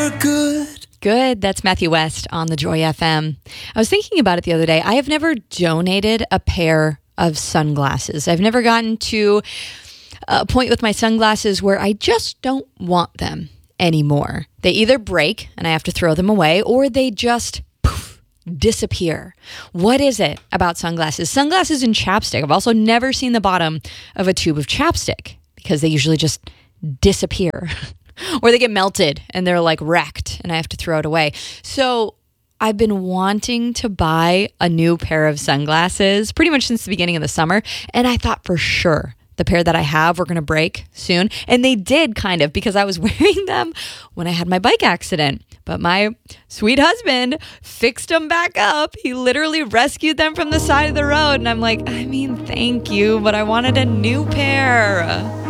Good. That's Matthew West on the Joy FM. I was thinking about it the other day. I have never donated a pair of sunglasses. I've never gotten to a point with my sunglasses where I just don't want them anymore. They either break and I have to throw them away, or they just disappear. What is it about sunglasses? Sunglasses and chapstick. I've also never seen the bottom of a tube of chapstick because they usually just disappear. Or they get melted and they're like wrecked and I have to throw it away. So I've been wanting to buy a new pair of sunglasses pretty much since the beginning of the summer. And I thought for sure the pair that I have were going to break soon. And they did kind of, because I was wearing them when I had my bike accident. But my sweet husband fixed them back up. He literally rescued them from the side of the road. And I'm like, I mean, thank you, but I wanted a new pair.